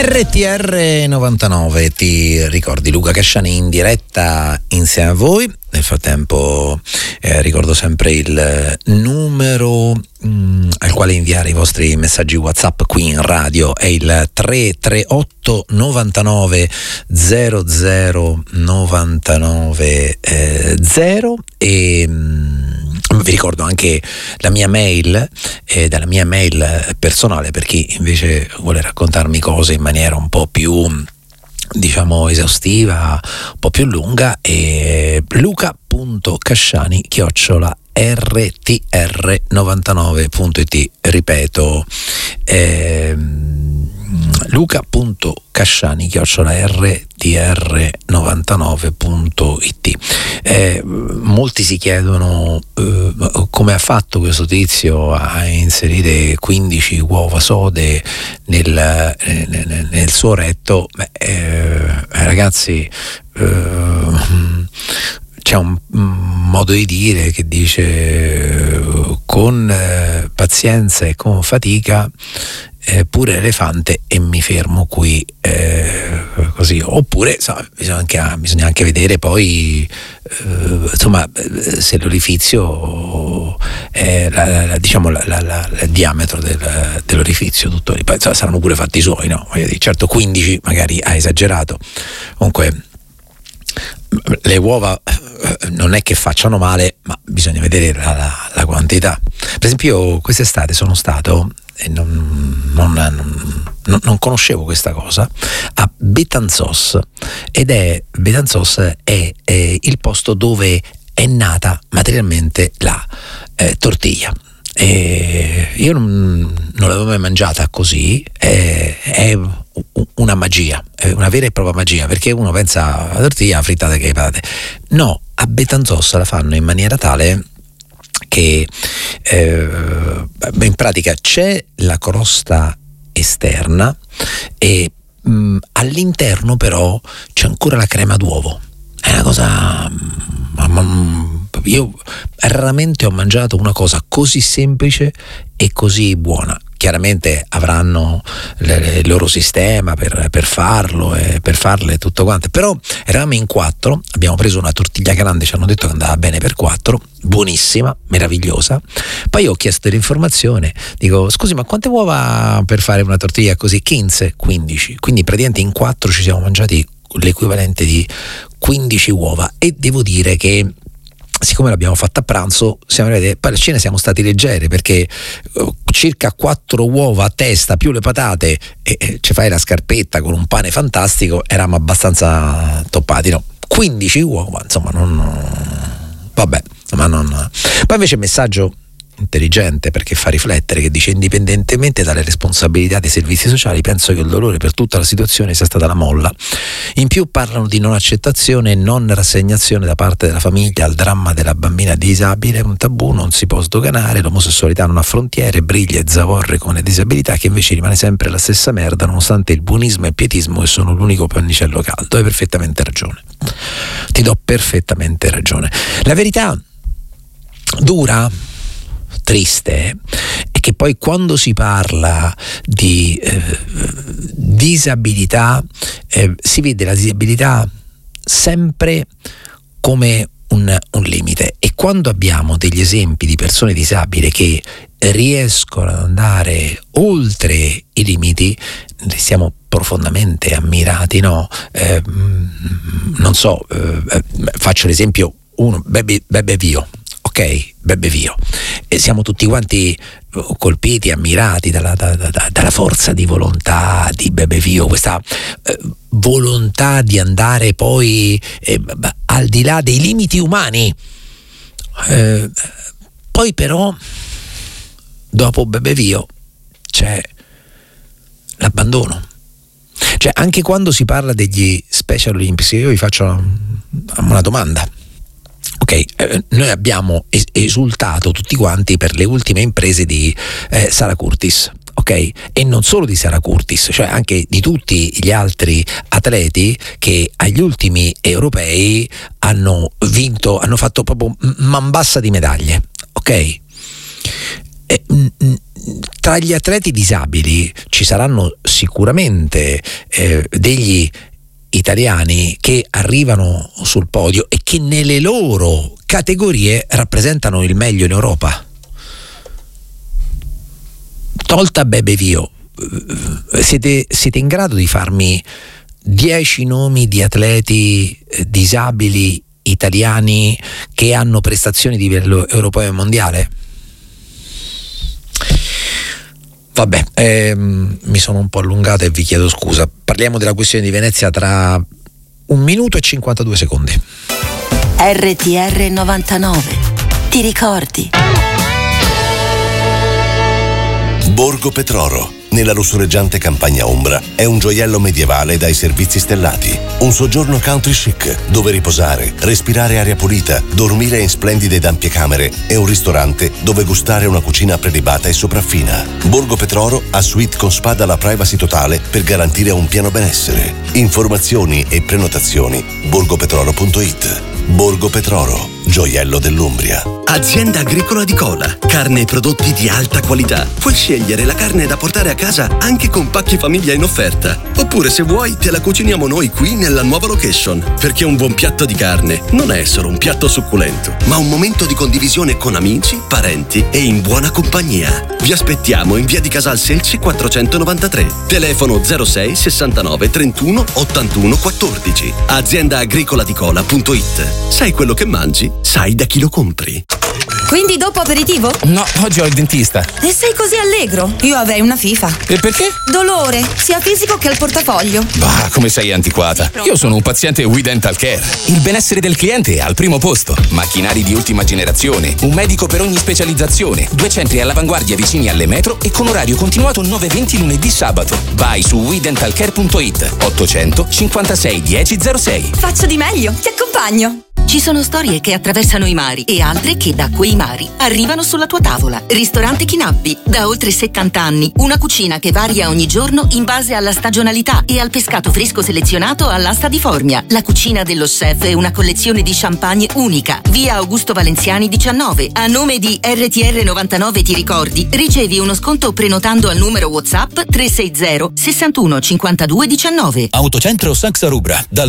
RTR 99, ti ricordi Luca Casciani in diretta insieme a voi. Nel frattempo ricordo sempre il numero al quale inviare i vostri messaggi WhatsApp qui in radio, è il 338 99 00 99 0 e vi ricordo anche la mia mail, dalla mia mail personale per chi invece vuole raccontarmi cose in maniera un po' più, diciamo, esaustiva, un po' più lunga, è luca.casciani@rtr99.it. ripeto, luca.casciani@rtr99.it. Molti si chiedono come ha fatto questo tizio a inserire 15 uova sode nel suo retto. Ragazzi, c'è un modo di dire che dice con pazienza e con fatica pure l'elefante e mi fermo qui, così. Oppure bisogna anche vedere poi insomma se l'orifizio è il diametro dell'orifizio, tutto. Poi saranno pure fatti suoi, no? Voglio dire, certo 15 magari ha esagerato. Comunque le uova non è che facciano male, ma bisogna vedere la quantità. Per esempio io quest'estate sono stato, e non conoscevo questa cosa, a Betanzos, Betanzos è il posto dove è nata materialmente la tortiglia. Io non l'avevo mai mangiata così, è una magia, è una vera e propria magia, perché uno pensa alla tortiglia frittata che patate. No, a Betanzos la fanno in maniera tale che in pratica c'è la crosta esterna e all'interno però c'è ancora la crema d'uovo. È una cosa, io raramente ho mangiato una cosa così semplice e così buona. Chiaramente avranno il loro sistema per farlo e per farle tutto quanto, però eravamo in 4, abbiamo preso una tortiglia grande, ci hanno detto che andava bene per 4, buonissima, meravigliosa. Poi ho chiesto dell'informazione, dico scusi, ma quante uova per fare una tortiglia così? 15, quindi praticamente in 4 ci siamo mangiati l'equivalente di 15 uova, e devo dire che siccome l'abbiamo fatta a pranzo, siamo arrivati, poi alla cena siamo stati leggeri, perché circa 4 uova a testa più le patate e ci fai la scarpetta con un pane fantastico, eravamo abbastanza toppati, no? 15 uova, insomma, vabbè, ma non. Poi invece il messaggio intelligente, perché fa riflettere, che dice: indipendentemente dalle responsabilità dei servizi sociali, penso che il dolore per tutta la situazione sia stata la molla. In più parlano di non accettazione e non rassegnazione da parte della famiglia al dramma della bambina disabile, un tabù, non si può sdoganare, l'omosessualità non ha frontiere, briglie e zavorre con le disabilità, che invece rimane sempre la stessa merda nonostante il buonismo e il pietismo che sono l'unico pannicello caldo. Hai perfettamente ragione, ti do perfettamente ragione. La verità dura, triste, è che poi quando si parla di disabilità si vede la disabilità sempre come un limite, e quando abbiamo degli esempi di persone disabili che riescono ad andare oltre i limiti, siamo profondamente ammirati, no? Non so, faccio l'esempio Bebe Vio. Ok, Bebe Vio, e siamo tutti quanti colpiti, ammirati dalla forza di volontà di Bebe Vio, questa volontà di andare poi al di là dei limiti umani. Poi però dopo Bebe Vio c'è l'abbandono. Cioè, anche quando si parla degli Special Olympics, io vi faccio una domanda. Ok, noi abbiamo esultato tutti quanti per le ultime imprese di Sara Curtis, ok? E non solo di Sara Curtis, cioè anche di tutti gli altri atleti che agli ultimi europei hanno vinto, hanno fatto proprio man bassa di medaglie, ok? tra gli atleti disabili ci saranno sicuramente degli italiani che arrivano sul podio e che nelle loro categorie rappresentano il meglio in Europa. Tolta Bebe Vio, siete in grado di farmi 10 nomi di atleti disabili italiani che hanno prestazioni di livello europeo e mondiale? Vabbè, mi sono un po' allungato e vi chiedo scusa. Parliamo della questione di Venezia tra 1 minuto e 52 secondi. RTR 99, ti ricordi? Borgo Petroro, nella lussureggiante campagna ombra, è un gioiello medievale dai servizi stellati. Un soggiorno country chic, dove riposare, respirare aria pulita, dormire in splendide ed ampie camere e un ristorante dove gustare una cucina prelibata e sopraffina. Borgo Petroro ha suite con spa dalla privacy totale per garantire un pieno benessere. Informazioni e prenotazioni borgopetroro.it. Borgo Petroro, gioiello dell'Umbria. Azienda agricola di Cola, carne e prodotti di alta qualità. Puoi scegliere la carne da portare a casa anche con pacchi famiglia in offerta. Oppure, se vuoi, te la cuciniamo noi qui nella nuova location. Perché un buon piatto di carne non è solo un piatto succulento, ma un momento di condivisione con amici, parenti e in buona compagnia. Vi aspettiamo in via di Casal Selce 493. Telefono 06 69 31 81 14. Aziendaagricola-di-Cola.it. Sai quello che mangi? Sai da chi lo compri. Quindi dopo aperitivo? No, oggi ho il dentista. E sei così allegro? Io avrei una FIFA. E perché? Dolore, sia fisico che al portafoglio. Bah, come sei antiquata. Io sono un paziente We Dental Care. Il benessere del cliente è al primo posto. Macchinari di ultima generazione, un medico per ogni specializzazione, 2 centri all'avanguardia vicini alle metro e con orario continuato 9-20 lunedì sabato. Vai su WeDentalCare.it. 800 56 1006. Faccio di meglio, ti accompagno. Ci sono storie che attraversano i mari e altre che da quei mari arrivano sulla tua tavola. Ristorante Chinabbi, da oltre 70 anni. Una cucina che varia ogni giorno in base alla stagionalità e al pescato fresco selezionato all'asta di Formia. La cucina dello chef è una collezione di champagne unica. Via Augusto Valenziani 19. A nome di RTR 99 ti ricordi, ricevi uno sconto prenotando al numero WhatsApp 360 61 52 19. Autocentro Saxa Rubra, dal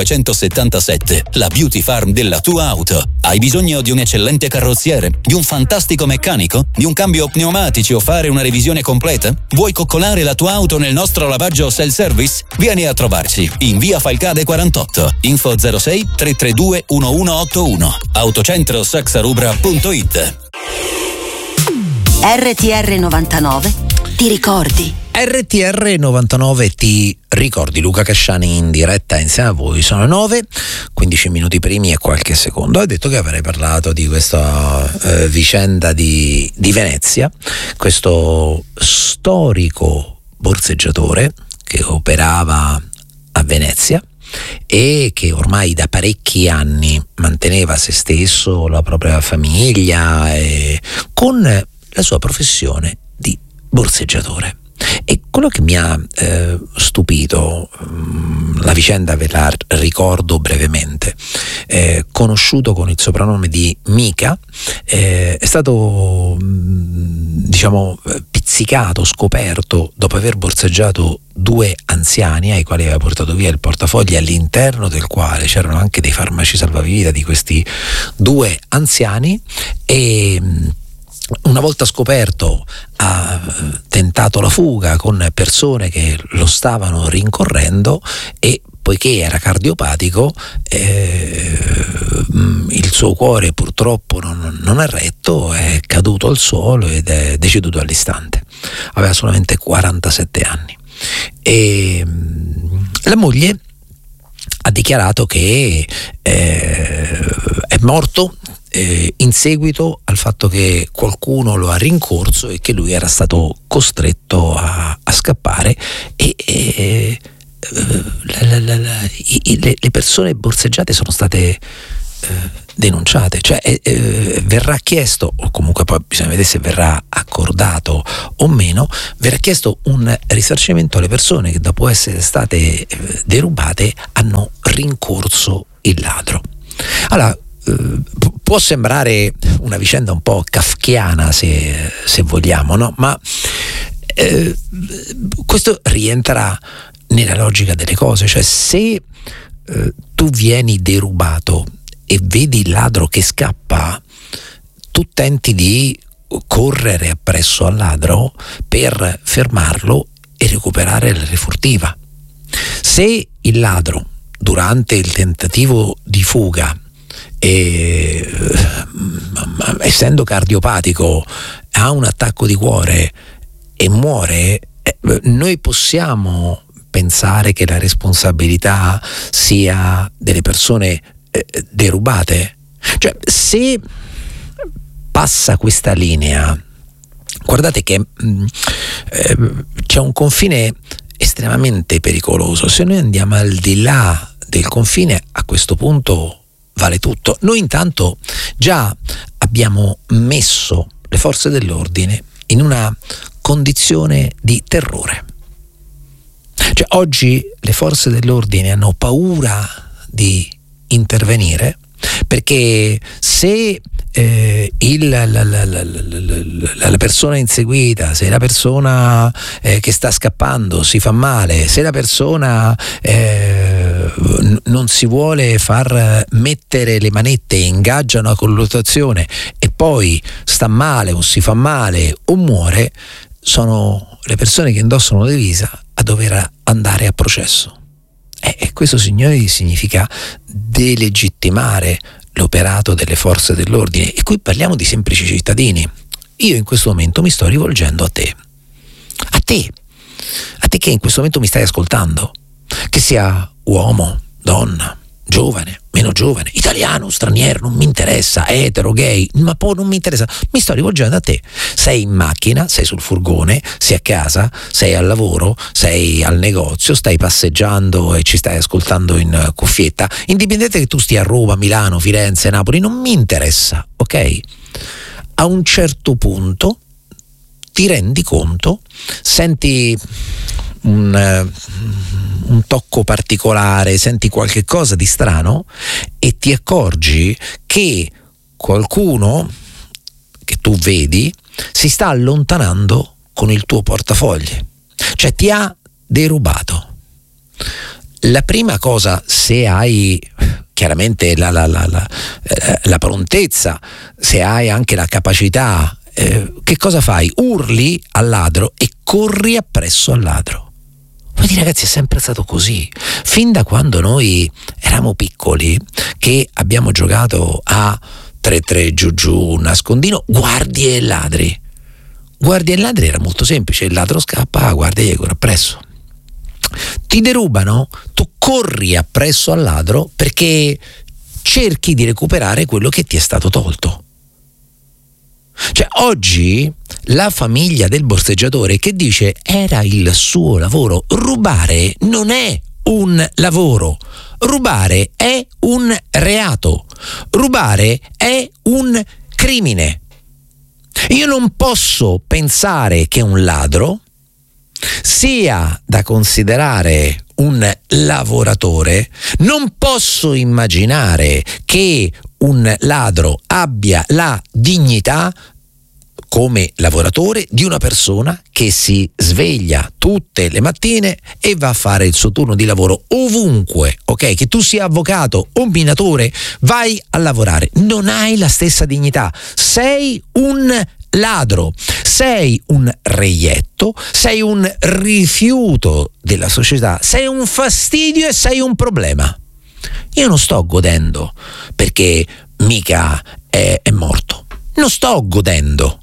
1977. La beauty farm della tua auto. Hai bisogno di un eccellente carrozziere, di un fantastico meccanico, di un cambio pneumatici o fare una revisione completa? Vuoi coccolare la tua auto nel nostro lavaggio self-service? Vieni a trovarci in via Falcade 48. Info 06 332 1181. Autocentrosaxarubra.it. RTR 99 ti ricordi? RTR 99 ti ricordi. Luca Casciani in diretta insieme a voi. Sono 9, 15 minuti primi e qualche secondo. Ho detto che avrei parlato di questa vicenda di Venezia, questo storico borseggiatore che operava a Venezia e che ormai da parecchi anni manteneva se stesso, la propria famiglia con la sua professione di borseggiatore. E quello che mi ha stupito, la vicenda ve la ricordo brevemente, conosciuto con il soprannome di Mica, è stato pizzicato, scoperto dopo aver borseggiato 2 anziani ai quali aveva portato via il portafogli, all'interno del quale c'erano anche dei farmaci salvavita di questi 2 anziani, e una volta scoperto ha tentato la fuga con persone che lo stavano rincorrendo e poiché era cardiopatico il suo cuore purtroppo non ha retto, è caduto al suolo ed è deceduto all'istante. Aveva solamente 47 anni e la moglie ha dichiarato che è morto in seguito al fatto che qualcuno lo ha rincorso e che lui era stato costretto a scappare e le persone borseggiate sono state denunciate, cioè verrà chiesto, o comunque poi bisogna vedere se verrà accordato o meno, verrà chiesto un risarcimento alle persone che dopo essere state derubate hanno rincorso il ladro. Allora, può sembrare una vicenda un po' kafkiana se vogliamo, no? Ma questo rientra nella logica delle cose, cioè se tu vieni derubato e vedi il ladro che scappa, tu tenti di correre appresso al ladro per fermarlo e recuperare la refurtiva. Se il ladro durante il tentativo di fuga, essendo cardiopatico, ha un attacco di cuore e muore, noi possiamo pensare che la responsabilità sia delle persone derubate? Cioè, se passa questa linea, guardate che c'è un confine estremamente pericoloso. Se noi andiamo al di là del confine, a questo punto vale tutto. Noi intanto già abbiamo messo le forze dell'ordine in una condizione di terrore. Cioè, oggi le forze dell'ordine hanno paura di intervenire, perché se la persona inseguita, se la persona che sta scappando si fa male, se la persona non si vuole far mettere le manette e ingaggia una colluttazione e poi sta male o si fa male o muore, sono le persone che indossano la divisa a dover andare a processo. E questo, signori, significa delegittimare l'operato delle forze dell'ordine. E qui parliamo di semplici cittadini. Io in questo momento mi sto rivolgendo a te che in questo momento mi stai ascoltando, che sia uomo, donna, giovane, meno giovane, italiano, straniero, non mi interessa, etero, gay, ma poi non mi interessa, mi sto rivolgendo a te. Sei in macchina, sei sul furgone, sei a casa, sei al lavoro, sei al negozio, stai passeggiando e ci stai ascoltando in cuffietta, indipendente che tu stia a Roma, Milano, Firenze, Napoli, non mi interessa, ok? A un certo punto ti rendi conto, senti un tocco particolare, senti qualche cosa di strano e ti accorgi che qualcuno che tu vedi si sta allontanando con il tuo portafogli, cioè ti ha derubato. La prima cosa, se hai chiaramente la prontezza, se hai anche la capacità, che cosa fai? Urli al ladro e corri appresso al ladro. Vedi, ragazzi, è sempre stato così. Fin da quando noi eravamo piccoli, che abbiamo giocato a 3-3, giù, nascondino, guardie e ladri. Guardie e ladri era molto semplice, il ladro scappa, la guardia gli corre appresso. Ti derubano, tu corri appresso al ladro perché cerchi di recuperare quello che ti è stato tolto. Cioè, oggi la famiglia del borseggiatore che dice era il suo lavoro, rubare non è un lavoro, rubare è un reato, rubare è un crimine. Io non posso pensare che un ladro sia da considerare un lavoratore, non posso immaginare che un ladro abbia la dignità come lavoratore di una persona che si sveglia tutte le mattine e va a fare il suo turno di lavoro ovunque, ok? Che tu sia avvocato o minatore, vai a lavorare, non hai la stessa dignità, sei un ladro, sei un reietto, sei un rifiuto della società, sei un fastidio e sei un problema. Io non sto godendo perché mica è morto, non sto godendo,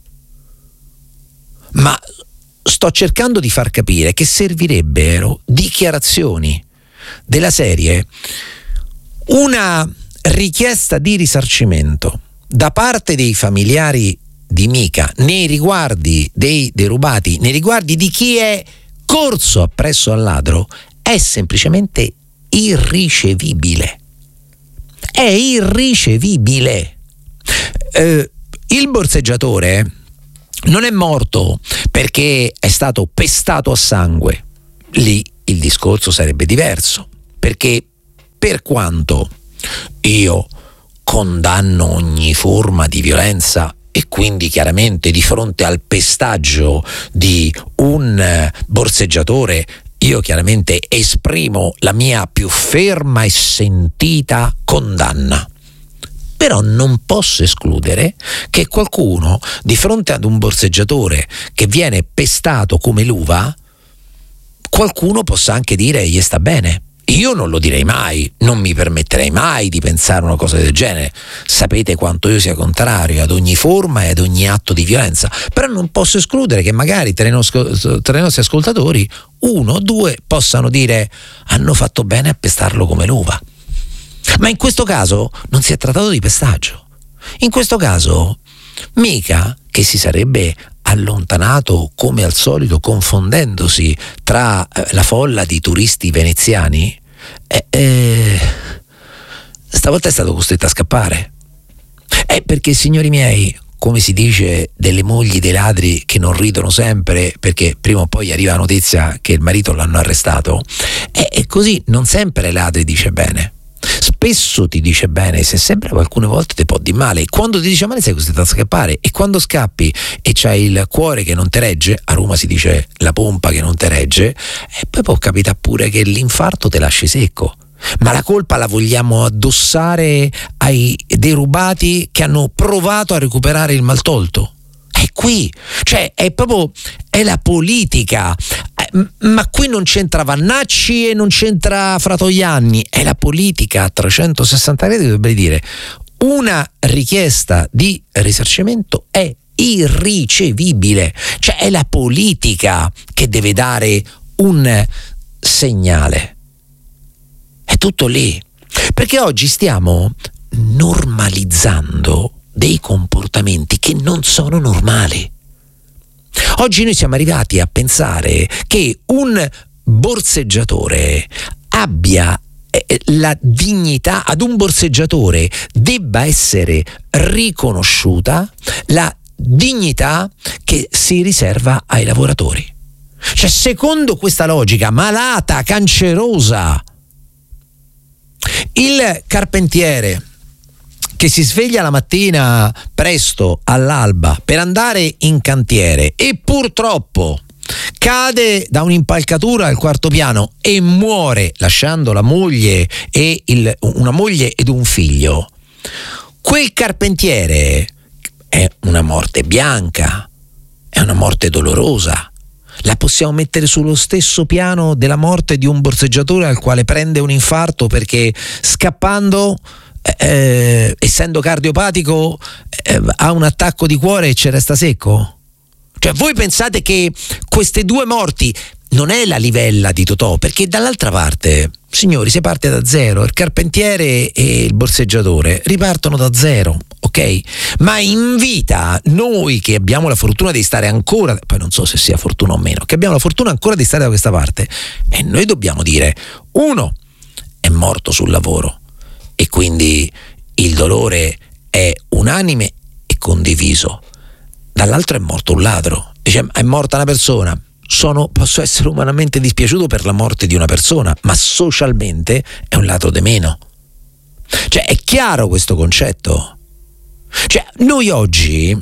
ma sto cercando di far capire che servirebbero dichiarazioni della serie, una richiesta di risarcimento da parte dei familiari di Mika nei riguardi dei derubati, nei riguardi di chi è corso appresso al ladro, è semplicemente irricevibile. È irricevibile. Il borseggiatore non è morto perché è stato pestato a sangue. Lì il discorso sarebbe diverso, perché per quanto io condanno ogni forma di violenza e quindi chiaramente di fronte al pestaggio di un borseggiatore io chiaramente esprimo la mia più ferma e sentita condanna. Però non posso escludere che qualcuno di fronte ad un borseggiatore che viene pestato come l'uva, qualcuno possa anche dire gli sta bene. Io non lo direi mai, non mi permetterei mai di pensare una cosa del genere. Sapete quanto io sia contrario ad ogni forma e ad ogni atto di violenza, però non posso escludere che magari tra i nostri ascoltatori 1 o 2 possano dire hanno fatto bene a pestarlo come l'uva. Ma in questo caso non si è trattato di pestaggio. In questo caso mica che si sarebbe allontanato come al solito confondendosi tra la folla di turisti veneziani, stavolta è stato costretto a scappare. Perché, signori miei, come si dice delle mogli dei ladri che non ridono sempre perché prima o poi arriva la notizia che il marito l'hanno arrestato, è così, non sempre ai ladri dice bene. Spesso ti dice bene, se sempre alcune volte ti può di male. Quando ti dice male sei costretto a scappare, e quando scappi e c'hai il cuore che non te regge, a Roma si dice la pompa che non te regge, e poi può capitare pure che l'infarto te lasci secco. Ma la colpa la vogliamo addossare ai derubati che hanno provato a recuperare il maltolto? È qui, cioè è la politica. Ma qui non c'entra Vannacci e non c'entra Fratoianni, è la politica a 360 gradi. Dovrebbe dire una richiesta di risarcimento è irricevibile, cioè è la politica che deve dare un segnale. È tutto lì, perché oggi stiamo normalizzando dei comportamenti che non sono normali. Oggi noi siamo arrivati a pensare che un borseggiatore abbia la dignità, ad un borseggiatore debba essere riconosciuta la dignità che si riserva ai lavoratori. Cioè, secondo questa logica malata, cancerosa, il carpentiere che si sveglia la mattina presto all'alba per andare in cantiere e purtroppo cade da un'impalcatura al 4º piano e muore lasciando la moglie e una moglie ed un figlio, quel carpentiere è una morte bianca, è una morte dolorosa. La possiamo mettere sullo stesso piano della morte di un borseggiatore al quale prende un infarto perché scappando, essendo cardiopatico, ha un attacco di cuore e ci resta secco? Cioè, voi pensate che queste due morti non è la livella di Totò? Perché dall'altra parte, signori, si parte da zero. Il carpentiere e il borseggiatore ripartono da zero, ok? Ma in vita, noi che abbiamo la fortuna di stare ancora, poi non so se sia fortuna o meno, che abbiamo la fortuna ancora di stare da questa parte, e noi dobbiamo dire: uno è morto sul lavoro e quindi il dolore è unanime e condiviso. Dall'altro è morto un ladro, dice: è morta una persona. Posso essere umanamente dispiaciuto per la morte di una persona, ma socialmente è un ladro di meno. Cioè, è chiaro questo concetto? Cioè, noi oggi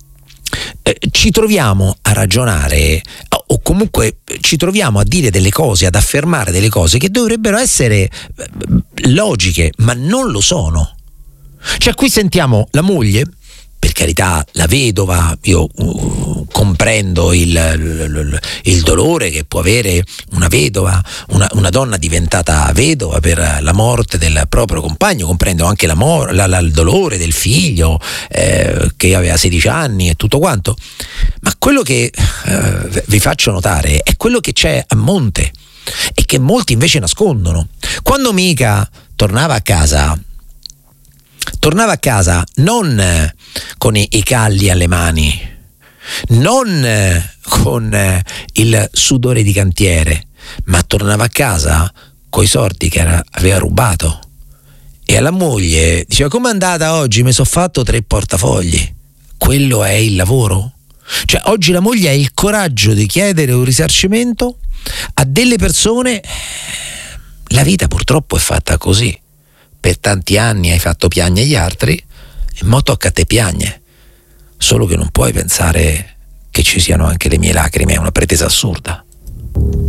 ci troviamo a ragionare, o comunque ci troviamo a dire delle cose, ad affermare delle cose che dovrebbero essere logiche, ma non lo sono. Cioè, qui sentiamo la moglie, per carità, la vedova, io comprendo il dolore che può avere una vedova, una donna diventata vedova per la morte del proprio compagno, comprendo anche il dolore del figlio che aveva 16 anni e tutto quanto, ma quello che vi faccio notare è quello che c'è a monte e che molti invece nascondono. Quando Mica tornava a casa non con i calli alle mani, non con il sudore di cantiere, ma tornava a casa coi soldi che aveva rubato. E alla moglie diceva: com'è andata oggi? Mi sono fatto 3 portafogli. Quello è il lavoro? Cioè, oggi la moglie ha il coraggio di chiedere un risarcimento a delle persone. La vita purtroppo è fatta così. per tanti anni hai fatto piagne gli altri e mo tocca a te piagne. Solo che non puoi pensare che ci siano anche le mie lacrime, è una pretesa assurda.